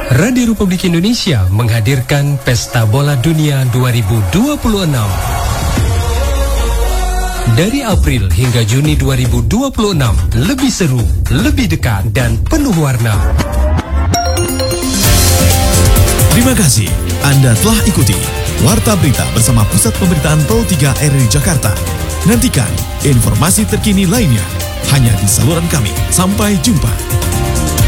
Radio Republik Indonesia menghadirkan Pesta Bola Dunia 2026. Dari April hingga Juni 2026, lebih seru, lebih dekat, dan penuh warna. Terima kasih Anda telah ikuti Warta Berita bersama Pusat Pemberitaan Pro 3 RRI Jakarta. Nantikan informasi terkini lainnya hanya di saluran kami. Sampai jumpa.